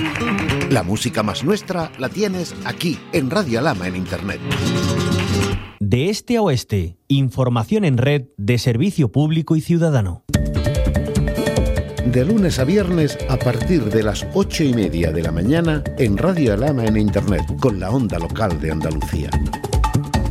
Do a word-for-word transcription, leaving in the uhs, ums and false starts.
La música más nuestra la tienes aquí, en Radio Alhama en Internet. De este a oeste, información en red de servicio público y ciudadano. De lunes a viernes a partir de las ocho y media de la mañana en Radio Alhama en Internet, con la onda local de Andalucía.